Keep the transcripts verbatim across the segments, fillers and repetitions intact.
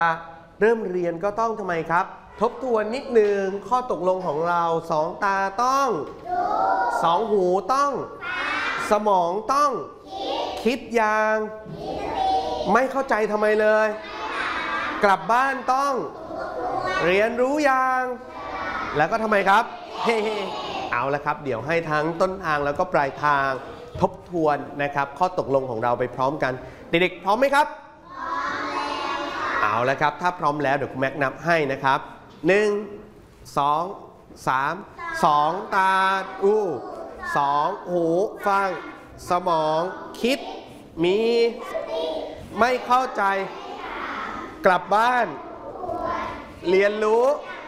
เริ่มเรียนก็ต้องทำไมครับทบทวนนิดหนึ่งข้อตกลงของเราสองตาต้องสองหูต้องสมองต้องคิดอย่างไม่เข้าใจทำไมเลยกลับบ้านต้องเรียนรู้อย่างแล้วก็ทำไมครับเฮ้เอาละครับเดี๋ยวให้ทั้งต้นทางแล้วก็ปลายทางทบทวนนะครับข้อตกลงของเราไปพร้อมกันเด็กๆพร้อมไหมครับเอาละครับถ้าพร้อมแล้วเดี๋ยวคุณแม็กนับให้นะครับหนึ่งสองสามสองตาอู้สองหูฟังสมองคิดมีไม่เข้าใจกลับบ้านเรียนรู้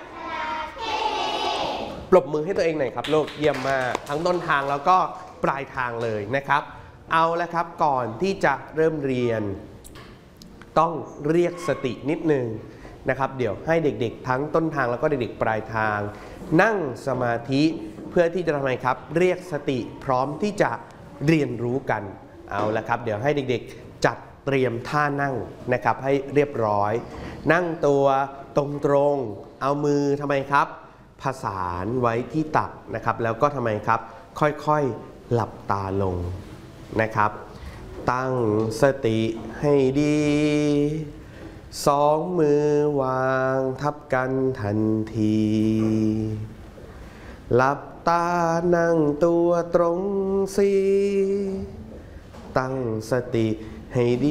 ปรบมือให้ตัวเองหน่อยครับลูกเยี่ยมมากทั้งต้นทางแล้วก็ปลายทางเลยนะครับเอาละครับก่อนที่จะเริ่มเรียนต้องเรียกสตินิดนึงนะครับเดี๋ยวให้เด็กๆทั้งต้นทางแล้วก็เด็กๆปลายทางนั่งสมาธิเพื่อที่จะทำไมครับเรียกสติพร้อมที่จะเรียนรู้กันเอาละครับเดี๋ยวให้เด็กๆจัดเตรียมท่านั่งนะครับให้เรียบร้อยนั่งตัวตรงๆเอามือทำไมครับผสานไว้ที่ตักนะครับแล้วก็ทำไมครับค่อยๆหลับตาลงนะครับตั้งสติให้ดีสองมือวางทับกันทันทีหลับตานั่งตัวตรงสิตั้งสติให้ดี